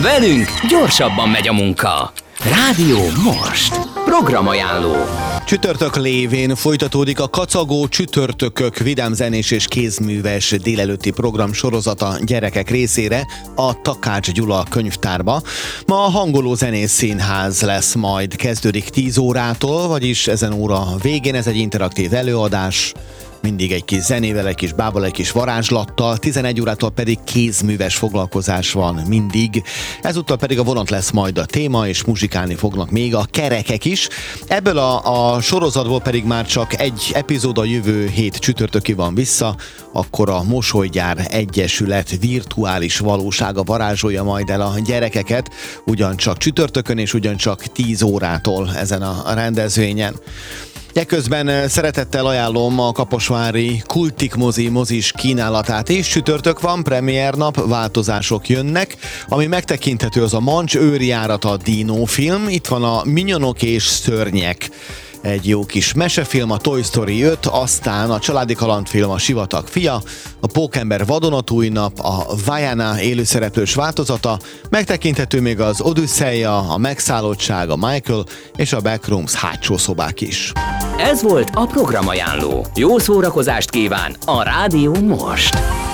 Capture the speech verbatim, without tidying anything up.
Velünk gyorsabban megy a munka. Rádió Most. Programajánló. Csütörtök lévén folytatódik a Kacagó Csütörtökök vidámzenés és kézműves délelőtti program sorozata gyerekek részére a Takács Gyula könyvtárba. Ma a Hangoló Zenész Színház lesz majd, kezdődik tíz órától, vagyis ezen óra végén ez egy interaktív előadás, mindig egy kis zenével, egy kis bábbal, egy kis varázslattal, tizenegy órától pedig kézműves foglalkozás van mindig. Ezúttal pedig a vonat lesz majd a téma, és muzsikálni fognak még a kerekek is. Ebből a, a sorozatból pedig már csak egy epizód a jövő hét csütörtöki van vissza, akkor a Mosolygyár Egyesület virtuális valósága varázsolja majd el a gyerekeket, ugyancsak csütörtökön és ugyancsak tíz órától ezen a rendezvényen. Ekközben szeretettel ajánlom a kaposvári Kultik mozi mozis kínálatát is. Csütörtök van, premier nap, változások jönnek. Ami megtekinthető, az a Mancs őrjárata dinófilm. Itt van a Minyonok és szörnyek, egy jó kis mesefilm, a Toy Story öt, aztán a családi kalandfilm a Sivatag fia, a Pókember vadonatúj nap, a Vaiana élőszereplős változata, megtekinthető még az Odüsszeia, a Megszállottság, a Michael és a Backrooms hátsó szobák is. Ez volt a Programajánló. Jó szórakozást kíván a Rádió Most.